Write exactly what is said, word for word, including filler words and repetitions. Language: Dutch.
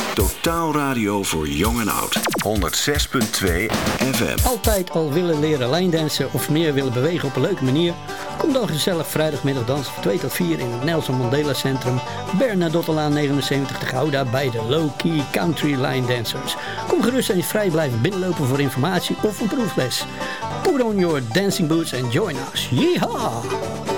Totaal radio voor jong en oud. honderd zes komma twee F M. Altijd al willen leren lijndansen of meer willen bewegen op een leuke manier? Kom dan gezellig vrijdagmiddag dansen van twee tot vier in het Nelson Mandela Centrum, Bernardottelaan negenenzeventig te Gouda bij de Low Key Country Line Dancers. Kom gerust eens vrij blijven binnenlopen voor informatie of een proefles. Put on your dancing boots and join us. Yeehaw!